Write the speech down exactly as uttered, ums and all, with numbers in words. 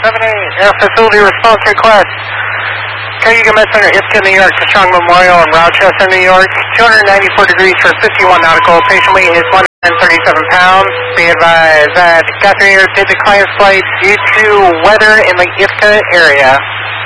seven eight, Air Facility Response Request. Cayuga Med Center, Ithaca, New York, to Strong Memorial in Rochester, New York. two hundred ninety-four degrees for fifty-one nautical. Patient weight is one hundred thirty-seven pounds. Be advised that Catherine Air did decline flight due to weather in the Ithaca area.